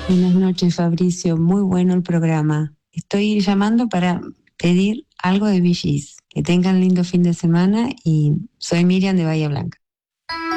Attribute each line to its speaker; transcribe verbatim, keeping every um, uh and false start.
Speaker 1: Buenas noches, Fabricio. Muy bueno el programa. Estoy llamando para pedir algo de Bee Gees. Que tengan lindo fin de semana y soy Miriam de Bahía Blanca.